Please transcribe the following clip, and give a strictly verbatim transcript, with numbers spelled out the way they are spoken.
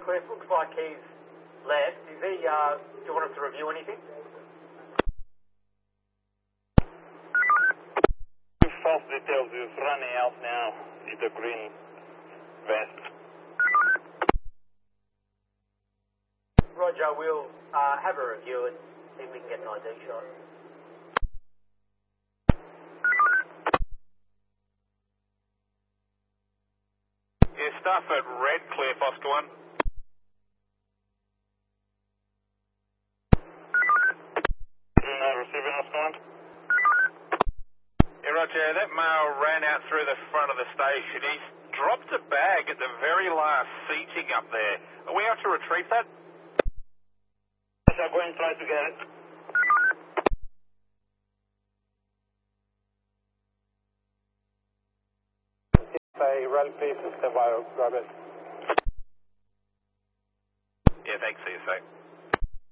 Redcliffe. Looks like he's left. Is he, uh, do you want us to review anything? False details is running out now. It's a green vest. Roger, we'll uh, have a review and see if we can get an I D shot. Yeah, staff at Redcliffe, Oscar one. Uh, receiving Oscar one. Yeah, Roger, that male ran out through the front of the station. He's dropped a bag at the very last seating up there. Are we able to retrieve that? Yes, I'll go and try to get it. Say, Redcliffe, stand by, grab it. Yeah, thanks, C S A.